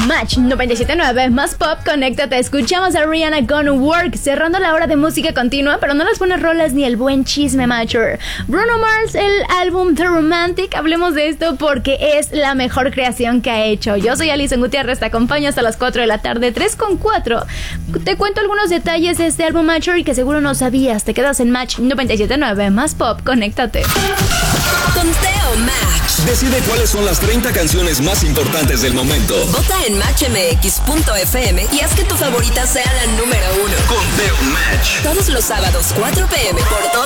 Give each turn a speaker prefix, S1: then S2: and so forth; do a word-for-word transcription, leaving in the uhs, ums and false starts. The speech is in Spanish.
S1: Match noventa y siete punto nueve, más pop, conéctate. Escuchamos a Rihanna Gonna Work, cerrando la hora de música continua, pero no las buenas rolas ni el buen chisme mature. Bruno Mars, el álbum The Romantic, hablemos de esto porque es la mejor creación que ha hecho. Yo soy Alison Gutiérrez, te acompaño hasta las cuatro de la tarde, tres con cuatro. Te cuento algunos detalles de este álbum mature y que seguro no sabías. Te quedas en Match noventa y siete punto nueve, más pop, conéctate.
S2: Conteo Match.
S3: Decide cuáles son las treinta canciones más importantes del momento.
S2: Vota en match m x punto f m y haz que tu favorita sea la número uno.
S3: Conteo Match.
S2: Todos los sábados, cuatro p m por todo